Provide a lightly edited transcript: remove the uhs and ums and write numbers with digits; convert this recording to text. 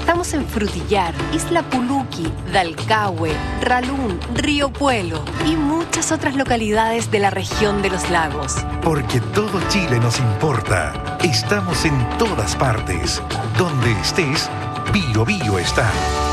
Estamos en Frutillar, Isla Puluqui, Dalcahue, Ralún, Río Puelo y muchas otras localidades de la región de los lagos. Porque todo Chile nos importa. Estamos en todas partes. Donde estés, Bio Bio está.